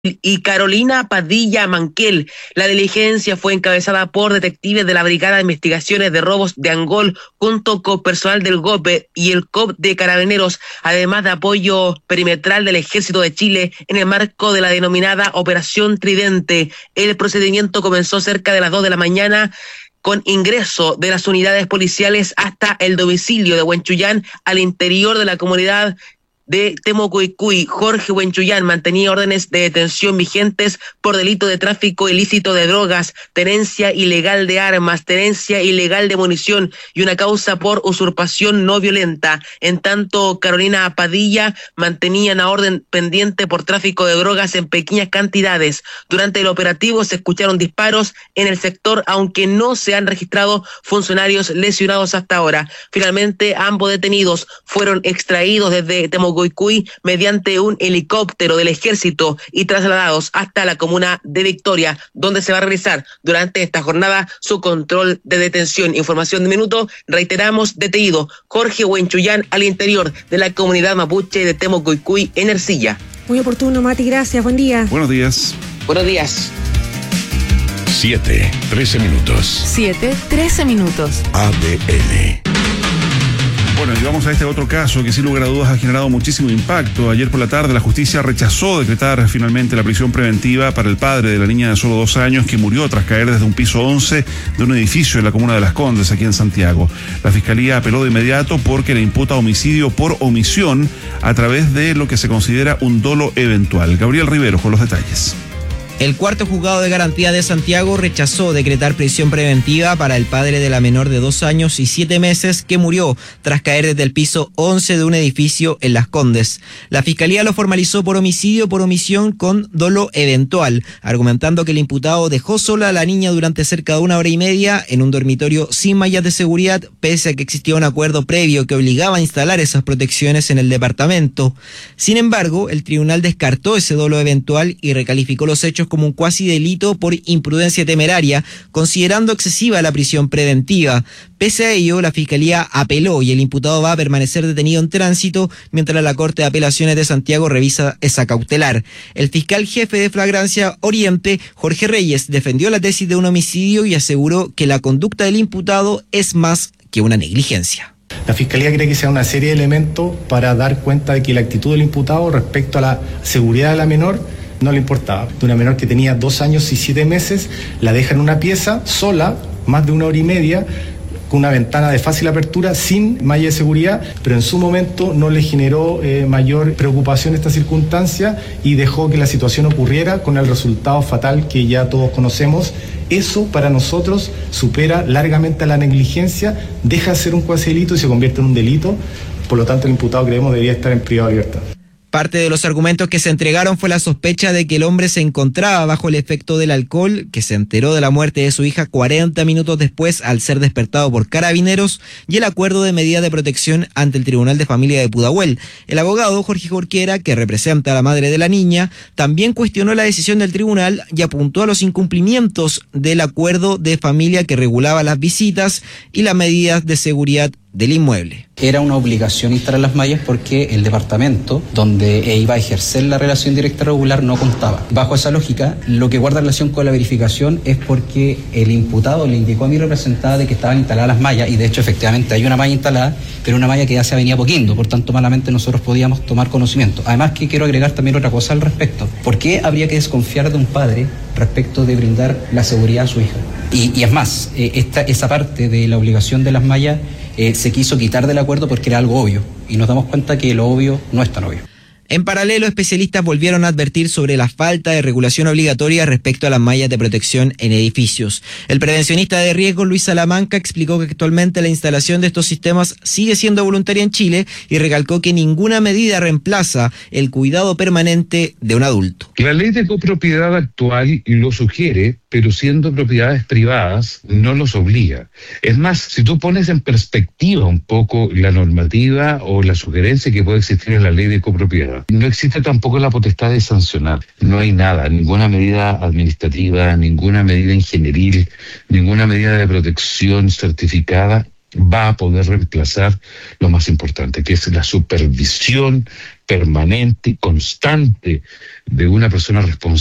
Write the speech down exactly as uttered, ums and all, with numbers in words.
y Carolina Padilla Manquel. La diligencia fue encabezada por detectives de la Brigada de Investigaciones de Robos de Angol, junto con personal del GOPE y el C O P de Carabineros, además de apoyo perimetral del Ejército de Chile en el marco de la denominada Operación Tridente. El procedimiento comenzó cerca de las dos de la mañana, con ingreso de las unidades policiales hasta el domicilio de Huenchuyán al interior de la comunidad de Temucuicui. Jorge Huenchuyán mantenía órdenes de detención vigentes por delito de tráfico ilícito de drogas, tenencia ilegal de armas, tenencia ilegal de munición y una causa por usurpación no violenta. En tanto, Carolina Padilla mantenía una orden pendiente por tráfico de drogas en pequeñas cantidades. Durante el operativo se escucharon disparos en el sector, aunque no se han registrado funcionarios lesionados hasta ahora. Finalmente, ambos detenidos fueron extraídos desde Temucuicui mediante un helicóptero del ejército y trasladados hasta la comuna de Victoria, donde se va a realizar durante esta jornada su control de detención. Información de minuto, reiteramos, detenido Jorge Huenchuyán al interior de la comunidad mapuche de Temucuicui en Ercilla. Muy oportuno, Mati, gracias, buen día. Buenos días. Buenos días. siete, trece minutos. siete, trece minutos. A D N. Bueno, y vamos a este otro caso que sin lugar a dudas ha generado muchísimo impacto. Ayer por la tarde la justicia rechazó decretar finalmente la prisión preventiva para el padre de la niña de solo dos años que murió tras caer desde un piso once de un edificio en la comuna de Las Condes, aquí en Santiago. La fiscalía apeló de inmediato porque le imputa homicidio por omisión a través de lo que se considera un dolo eventual. Gabriel Rivero con los detalles. El cuarto juzgado de garantía de Santiago rechazó decretar prisión preventiva para el padre de la menor de dos años y siete meses que murió tras caer desde el piso once de un edificio en Las Condes. La fiscalía lo formalizó por homicidio por omisión con dolo eventual, argumentando que el imputado dejó sola a la niña durante cerca de una hora y media en un dormitorio sin mallas de seguridad, pese a que existía un acuerdo previo que obligaba a instalar esas protecciones en el departamento. Sin embargo, el tribunal descartó ese dolo eventual y recalificó los hechos como un cuasi delito por imprudencia temeraria, considerando excesiva la prisión preventiva. Pese a ello, la Fiscalía apeló y el imputado va a permanecer detenido en tránsito mientras la Corte de Apelaciones de Santiago revisa esa cautelar. El fiscal jefe de Flagrancia Oriente, Jorge Reyes, defendió la tesis de un homicidio y aseguró que la conducta del imputado es más que una negligencia. La Fiscalía cree que sea una serie de elementos para dar cuenta de que la actitud del imputado respecto a la seguridad de la menor no le importaba. De una menor que tenía dos años y siete meses, la deja en una pieza sola, más de una hora y media, con una ventana de fácil apertura, sin malla de seguridad, pero en su momento no le generó eh, mayor preocupación esta circunstancia y dejó que la situación ocurriera con el resultado fatal que ya todos conocemos. Eso para nosotros supera largamente a la negligencia, deja de ser un cuasi delito y se convierte en un delito. Por lo tanto, el imputado, creemos, debería estar en privado de libertad. Parte de los argumentos que se entregaron fue la sospecha de que el hombre se encontraba bajo el efecto del alcohol, que se enteró de la muerte de su hija cuarenta minutos después al ser despertado por carabineros, y el acuerdo de medida de protección ante el Tribunal de Familia de Pudahuel. El abogado Jorge Jorquera, que representa a la madre de la niña, también cuestionó la decisión del tribunal y apuntó a los incumplimientos del acuerdo de familia que regulaba las visitas y las medidas de seguridad del inmueble. Era una obligación instalar las mallas porque el departamento donde iba a ejercer la relación directa regular no contaba. Bajo esa lógica, lo que guarda relación con la verificación es porque el imputado le indicó a mi representada de que estaban instaladas las mallas, y de hecho efectivamente hay una malla instalada, pero una malla que ya se venía poquiendo, por tanto malamente nosotros podíamos tomar conocimiento. Además, que quiero agregar también otra cosa al respecto. ¿Por qué habría que desconfiar de un padre respecto de brindar la seguridad a su hija? Y, y es más, eh, esta, esa parte de la obligación de las mallas Eh, se quiso quitar del acuerdo porque era algo obvio, y nos damos cuenta que lo obvio no es tan obvio. En paralelo, especialistas volvieron a advertir sobre la falta de regulación obligatoria respecto a las mallas de protección en edificios. El prevencionista de riesgo Luis Salamanca explicó que actualmente la instalación de estos sistemas sigue siendo voluntaria en Chile y recalcó que ninguna medida reemplaza el cuidado permanente de un adulto. La ley de copropiedad actual lo sugiere, pero siendo propiedades privadas no los obliga. Es más, si tú pones en perspectiva un poco la normativa o la sugerencia que puede existir en la ley de copropiedad, no existe tampoco la potestad de sancionar. No hay nada, ninguna medida administrativa, ninguna medida ingenieril, ninguna medida de protección certificada va a poder reemplazar lo más importante, que es la supervisión permanente y constante de una persona responsable